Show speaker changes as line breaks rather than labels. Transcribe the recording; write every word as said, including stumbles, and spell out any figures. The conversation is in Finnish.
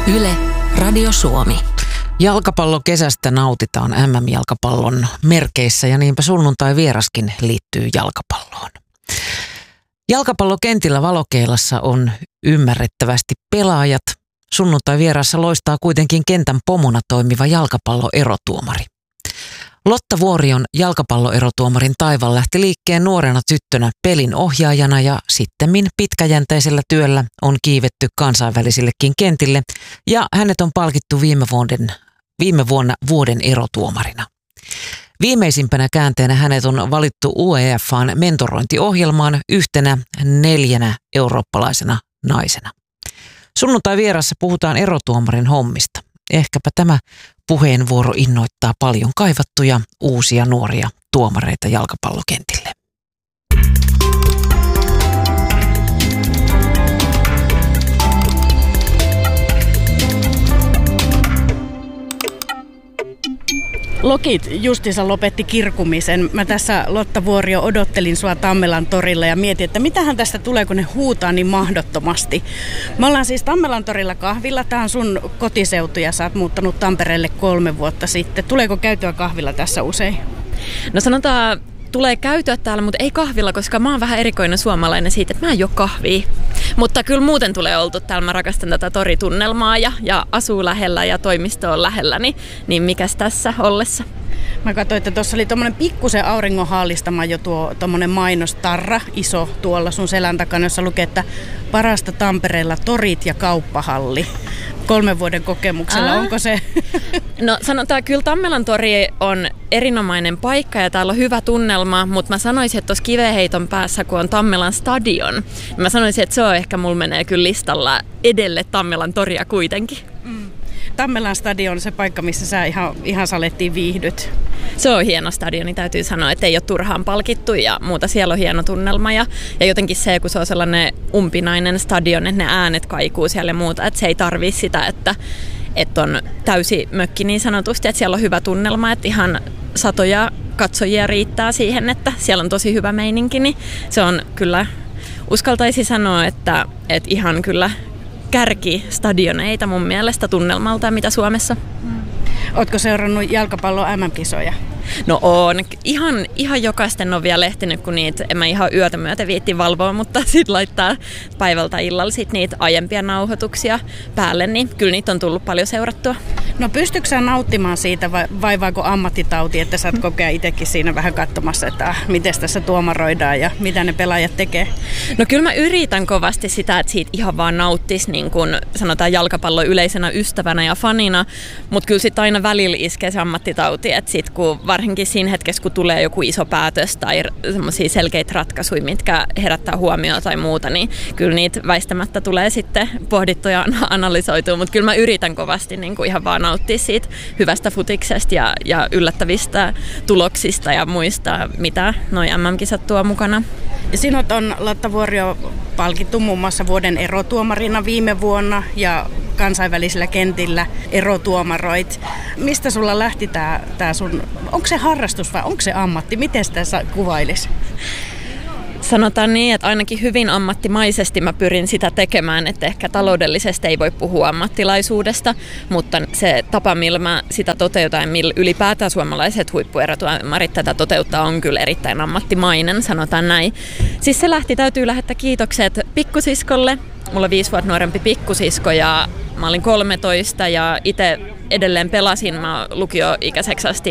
Yle, Radio Suomi.
Jalkapallokesästä nautitaan M M-jalkapallon merkeissä ja niinpä sunnuntai vieraskin liittyy jalkapalloon. Jalkapallokentillä Valokeilassa on ymmärrettävästi pelaajat. Sunnuntai vierassa loistaa kuitenkin kentän pomona toimiva jalkapalloerotuomari. Lotta Vuorion jalkapalloerotuomarin taival lähti liikkeen nuorena tyttönä pelin ohjaajana ja sittemmin pitkäjänteisellä työllä on kiivetty kansainvälisillekin kentille ja hänet on palkittu viime, vuoden, viime vuonna vuoden erotuomarina. Viimeisimpänä käänteenä hänet on valittu U E F:n mentorointiohjelmaan yhtenä neljänä eurooppalaisena naisena. Sunnuntai vierassa puhutaan erotuomarin hommista. Ehkäpä tämä puheenvuoro innoittaa paljon kaivattuja uusia nuoria tuomareita jalkapallokentille.
Lokit justiinsa lopetti kirkumisen. Mä tässä, Lotta Vuorio, odottelin sua Tammelan torilla ja mietin, että mitähän tästä tulee, kun ne huutaa niin mahdottomasti. Me ollaan siis Tammelan torilla kahvilla. Tää on sun kotiseutu ja sä oot muuttanut Tampereelle kolme vuotta sitten. Tuleeko käytyä kahvilla tässä usein?
No sanotaan, tulee käytyä täällä, mutta ei kahvilla, koska mä oon vähän erikoinen suomalainen siitä, että mä en juo kahvia. Mutta kyllä muuten tulee oltu täällä. Mä rakastan tätä toritunnelmaa ja, ja asuu lähellä ja toimisto on lähellä, niin, niin mikäs tässä ollessa?
Mä katsoin, että tuossa oli tommonen pikkusen auringon haallistama jo tuo tommonen mainostarra, iso tuolla sun selän takana, jossa lukee, että parasta Tampereella torit ja kauppahalli. Kolmen vuoden kokemuksella, Aa. onko se?
No sanotaan, kyllä Tammelan tori on erinomainen paikka ja täällä on hyvä tunnelma, mutta mä sanoisin, että tuossa Kiveheiton päässä, kun on Tammelan stadion, mä sanoisin, että se on ehkä, mulla menee kyllä listalla edelle Tammelan toria kuitenkin.
Mm. Tammelan stadion on se paikka, missä sä ihan, ihan salettiin viihdyt.
Se on hieno stadioni, täytyy sanoa, että ei ole turhaan palkittu ja muuta. Siellä on hieno tunnelma ja, ja jotenkin se, kun se on sellainen umpinainen stadion, että ne äänet kaikuu siellä ja muuta, että se ei tarvii sitä, että, että on täysi mökki niin sanotusti, että siellä on hyvä tunnelma, että ihan satoja katsojia riittää siihen, että siellä on tosi hyvä meininki, niin se on kyllä, uskaltaisi sanoa, että, että ihan kyllä kärkistadioneita mun mielestä tunnelmalta, mitä Suomessa.
Ootko seurannut jalkapallon M M-kisoja?
No on. Ihan, ihan jokaisten on vielä ehtinyt, kun niitä, en mä ihan yötä myötä viitti valvoa, mutta sit laittaa päivältä illalla sit niitä aiempia nauhoituksia päälle, niin kyllä niitä on tullut paljon seurattua.
No pystytkö sä nauttimaan siitä vai vaivaako ammattitauti, että sä oot kokea itsekin siinä vähän katsomassa, että ah, miten tässä tuomaroidaan ja mitä ne pelaajat tekee?
No kyllä mä yritän kovasti sitä, että siitä ihan vaan nauttisi niin kuin sanotaan jalkapallon yleisenä ystävänä ja fanina, mutta kyllä sit aina välillä iskee se ammattitauti, että sit kun varsinkin siinä hetkessä, kun tulee joku iso päätös tai semmoisia selkeitä ratkaisuja, mitkä herättää huomioon tai muuta, niin kyllä niitä väistämättä tulee sitten pohdittua ja analysoitua, mutta kyllä mä yritän kovasti niin kuin ihan vaan nauttia siitä hyvästä futiksesta ja, ja yllättävistä tuloksista ja muista, mitä noi M M-kisat tuo mukana.
Sinut on, Lotta Vuorio, palkittu muun muassa vuoden erotuomarina viime vuonna ja kansainvälisillä kentillä erotuomaroit. Mistä sulla lähti tää, tää sun, onko se harrastus vai onko se ammatti? Miten sitä sä kuvailisi?
Sanotaan niin, että ainakin hyvin ammattimaisesti mä pyrin sitä tekemään, että ehkä taloudellisesti ei voi puhua ammattilaisuudesta, mutta se tapa, millä mä sitä toteutan ja millä ylipäätään suomalaiset huippuerotuomarit tätä toteuttaa, on kyllä erittäin ammattimainen, sanotaan näin. Siis se lähti, täytyy lähettää kiitokset pikkusiskolle. Mulla on viisi vuotta nuorempi pikkusisko ja mä olin kolmetoista ja itse edelleen pelasin. Mä lukioikäiseksi asti